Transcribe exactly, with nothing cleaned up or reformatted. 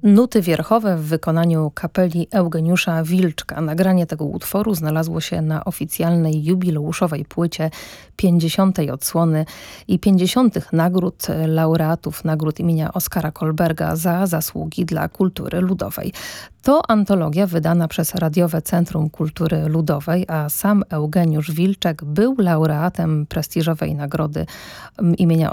Nuty wierchowe w wykonaniu kapeli Eugeniusza Wilczka. Nagranie tego utworu znalazło się na oficjalnej jubileuszowej płycie pięćdziesiątej odsłony i pięćdziesiątych nagród laureatów nagród imienia Oskara Kolberga za zasługi dla kultury ludowej. To antologia wydana przez Radiowe Centrum Kultury Ludowej, a sam Eugeniusz Wilczek był laureatem prestiżowej nagrody imienia